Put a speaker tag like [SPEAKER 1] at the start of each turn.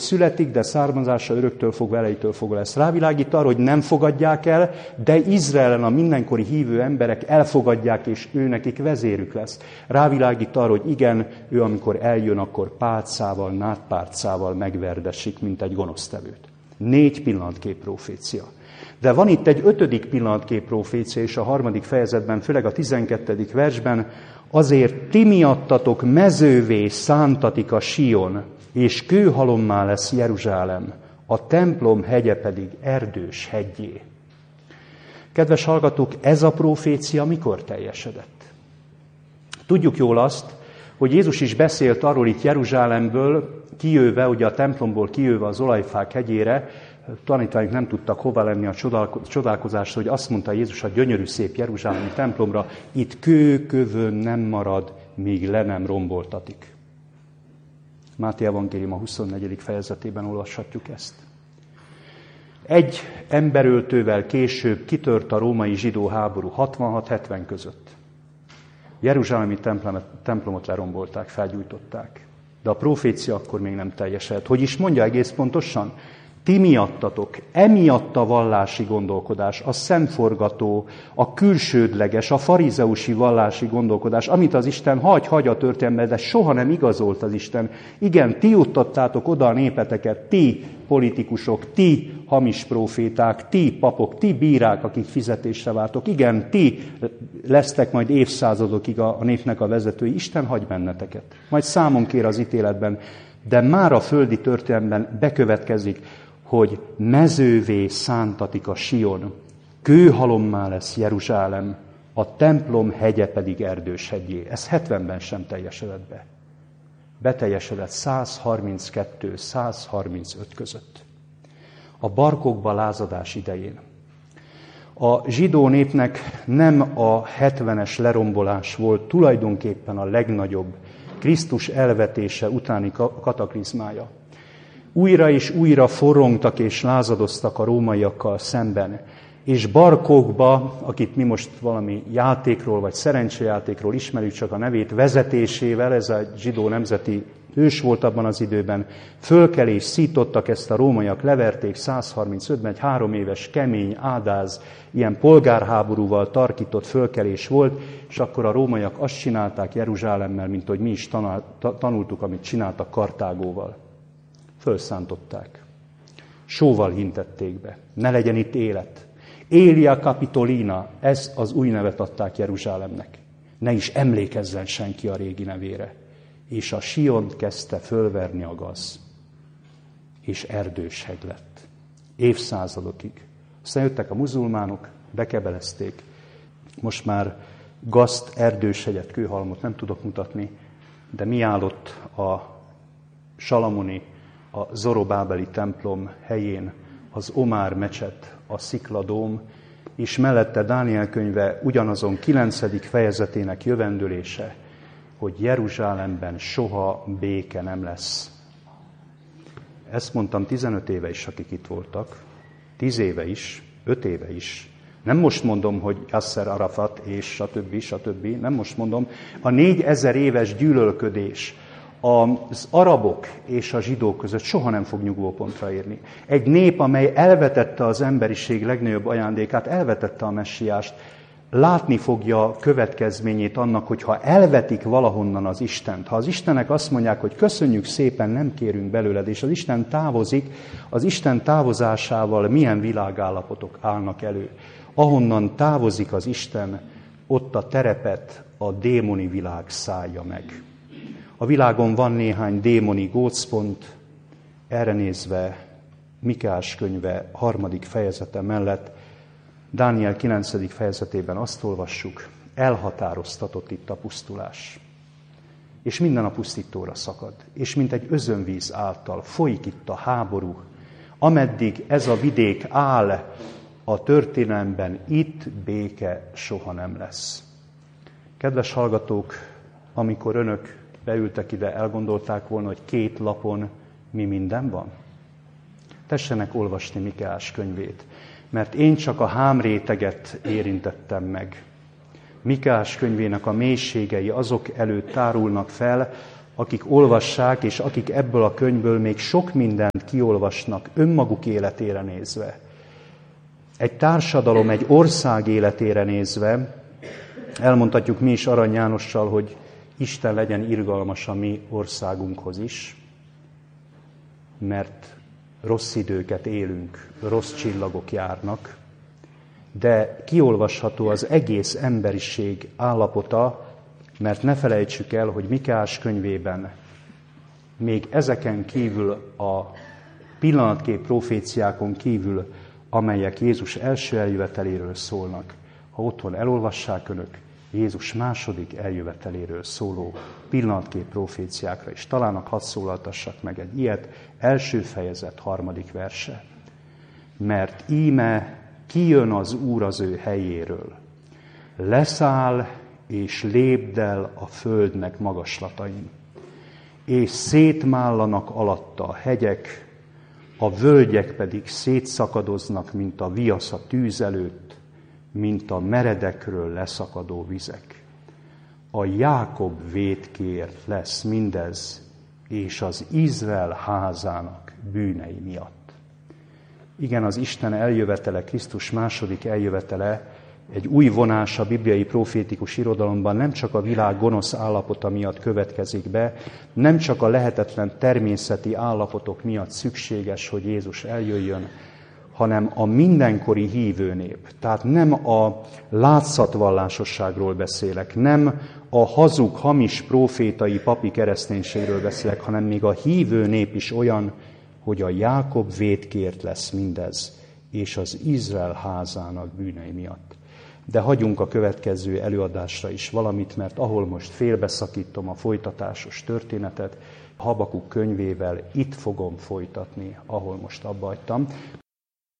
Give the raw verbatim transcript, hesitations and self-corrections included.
[SPEAKER 1] születik, de származása öröktől fogva, elejétől fogva lesz. Rávilágít arra, hogy nem fogadják el, de Izraelen a mindenkori hívő emberek elfogadják, és ő nekik vezérük lesz. Rávilágít arra, hogy igen, ő amikor eljön, akkor pálcával, nádpálcával megverdesik, mint egy gonosztevőt. Négy pillanatkép profécia. De van itt egy ötödik pillanatkép profécia, és a harmadik fejezetben, főleg a tizenkettedik versben, azért ti miattatok mezővé szántatik a Sion, és kőhalommá lesz Jeruzsálem, a templom hegye pedig erdős heggyé. Kedves hallgatók, ez a profécia mikor teljesedett? Tudjuk jól azt, hogy Jézus is beszélt arról itt Jeruzsálemből, kijöve, ugye a templomból kijöve az olajfák hegyére, tanítványok nem tudtak hova lenni a csodálkozásra, hogy azt mondta Jézus a gyönyörű szép jeruzsálemi templomra, itt kő kövön nem marad, míg le nem romboltatik. Máté evangélium a huszonnegyedik fejezetében olvashatjuk ezt. Egy emberöltővel később kitört a római zsidó háború hatvanhat-hetven között. Jeruzsálemi templomot, templomot lerombolták, felgyújtották. De a profécia akkor még nem teljesedett. Hogy is mondja egész pontosan? Ti miattatok, emiatt a vallási gondolkodás, a szemforgató, a külsődleges, a farizeusi vallási gondolkodás, amit az Isten hagy, hagy a történetben, de soha nem igazolt az Isten. Igen, ti juttattátok oda a népeteket, ti politikusok, ti hamis proféták, ti papok, ti bírák, akik fizetésre vártok. Igen, ti lesztek majd évszázadokig a népnek a vezetői. Isten hagy benneteket. Majd számon kér az ítéletben, de már a földi történelemben bekövetkezik, hogy mezővé szántatik a Sion, kőhalommá lesz Jeruzsálem, a templom hegye pedig erdős hegyé. Ez hetvenben sem teljesedett be. Beteljesedett százharminckettő százharmincöt között. A barkokba lázadás idején. A zsidó népnek nem a hetvenes lerombolás volt tulajdonképpen a legnagyobb Krisztus elvetése utáni kataklizmája. Újra és újra forrongtak és lázadoztak a rómaiakkal szemben, és barkokba, akit mi most valami játékról vagy szerencsejátékról ismerjük csak a nevét, vezetésével, ez a zsidó nemzeti hős volt abban az időben, fölkelés szítottak, ezt a rómaiak leverték százharmincötben, egy három éves kemény, ádáz, ilyen polgárháborúval tarkított fölkelés volt, és akkor a rómaiak azt csinálták Jeruzsálemmel, mint hogy mi is tanultuk, amit csináltak Kartágóval. Fölszántották. Sóval hintették be. Ne legyen itt élet. Élia Capitolina, ezt az új nevet adták Jeruzsálemnek. Ne is emlékezzen senki a régi nevére. És a Siont kezdte fölverni a gaz. És erdős hegy lett. Évszázadokig. Aztán jöttek a muzulmánok, bekebelezték. Most már gazt, erdős hegyet, kőhalmot nem tudok mutatni, de mi állott a salamoni, a Zorobábeli templom helyén, az Omár mecset, a Szikladóm, és mellette Dániel könyve ugyanazon kilencedik fejezetének jövendőlése, hogy Jeruzsálemben soha béke nem lesz. Ezt mondtam tizenöt éve is, akik itt voltak, tíz éve is, öt éve is. Nem most mondom, hogy Yasser Arafat és stb. stb. Nem most mondom. A négyezer éves gyűlölködés az arabok és a zsidók között soha nem fog nyugvópontra érni. Egy nép, amely elvetette az emberiség legnagyobb ajándékát, elvetette a messiást, látni fogja következményét annak, hogyha elvetik valahonnan az Istent. Ha az Istennek azt mondják, hogy köszönjük szépen, nem kérünk belőled, és az Isten távozik, az Isten távozásával milyen világállapotok állnak elő. Ahonnan távozik az Isten, ott a terepet a démoni világ szállja meg. A világon van néhány démoni gócpont, erre nézve Mikeás könyve harmadik fejezete mellett, Dániel kilencedik fejezetében azt olvassuk, elhatároztatott itt a pusztulás. És minden a pusztítóra szakad, és mint egy özönvíz által folyik itt a háború, ameddig ez a vidék áll a történelemben, itt béke soha nem lesz. Kedves hallgatók, amikor önök beültek ide, elgondolták volna, hogy két lapon mi minden van? Tessenek olvasni Mikeás könyvét, mert én csak a hámréteget érintettem meg. Mikeás könyvének a mélységei azok előtt tárulnak fel, akik olvassák, és akik ebből a könyvből még sok mindent kiolvasnak önmaguk életére nézve. Egy társadalom, egy ország életére nézve, elmondhatjuk mi is Arany Jánossal, hogy Isten legyen irgalmas a mi országunkhoz is, mert rossz időket élünk, rossz csillagok járnak, de kiolvasható az egész emberiség állapota, mert ne felejtsük el, hogy Mikeás könyvében még ezeken kívül, a pillanatkép proféciákon kívül, amelyek Jézus első eljöveteléről szólnak, ha otthon elolvassák önök, Jézus második eljöveteléről szóló pillanatkép proféciákra is találnak, hadd szólaltassak meg egy ilyet, első fejezet, harmadik verse. Mert íme kijön az Úr az ő helyéről, leszáll és lépdel a földnek magaslatain, és szétmállanak alatta a hegyek, a völgyek pedig szétszakadoznak, mint a viasz a tűz előtt, mint a meredekről leszakadó vizek. A Jákob vétkért lesz mindez, és az Izrael házának bűnei miatt. Igen, az Isten eljövetele, Krisztus második eljövetele egy új vonás a bibliai profétikus irodalomban nem csak a világ gonosz állapota miatt következik be, nem csak a lehetetlen természeti állapotok miatt szükséges, hogy Jézus eljöjjön, hanem a mindenkori hívő nép. Tehát nem a látszatvallásosságról beszélek, nem a hazug, hamis prófétai papi kereszténységről beszélek, hanem még a hívő nép is olyan, hogy a Jákob vétkért lesz mindez, és az Izrael házának bűnei miatt. De hagyjunk a következő előadásra is valamit, mert ahol most félbeszakítom a folytatásos történetet, Habakuk könyvével itt fogom folytatni, ahol most abba hagytam.